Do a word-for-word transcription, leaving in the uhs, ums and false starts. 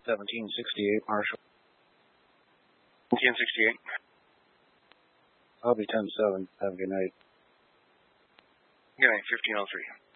seventeen sixty-eight, Marshall. ten sixty-eight. I'll be ten seven. Have a good night. Good night, fifteen oh three.